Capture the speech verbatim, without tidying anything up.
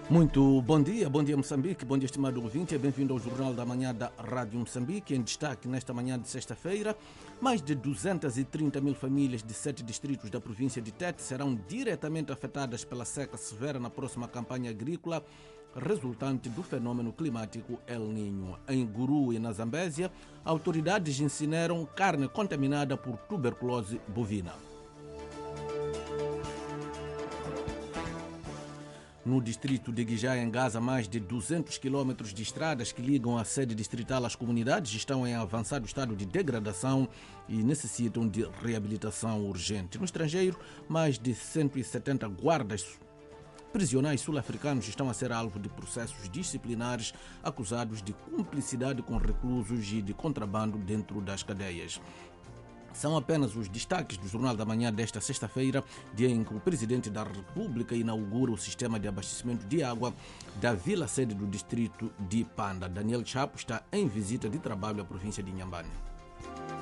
Muito bom dia, bom dia Moçambique, bom dia estimado ouvinte, bem-vindo ao Jornal da Manhã da Rádio Moçambique. Em destaque nesta manhã de sexta-feira, mais de duzentas e trinta mil famílias de sete distritos da província de Tete serão diretamente afetadas pela seca severa na próxima campanha agrícola, resultante do fenômeno climático El Niño. Em Guru e na Zambésia, autoridades incineraram carne contaminada por tuberculose bovina. No distrito de Guijá, em Gaza, mais de duzentos quilômetros de estradas que ligam a sede distrital às comunidades estão em avançado estado de degradação e necessitam de reabilitação urgente. No estrangeiro, mais de cento e setenta guardas prisionais sul-africanos estão a ser alvo de processos disciplinares acusados de cumplicidade com reclusos e de contrabando dentro das cadeias. São apenas os destaques do Jornal da Manhã desta sexta-feira, dia em que o Presidente da República inaugura o sistema de abastecimento de água da vila-sede do distrito de Panda. Daniel Chapo está em visita de trabalho à província de Inhambane.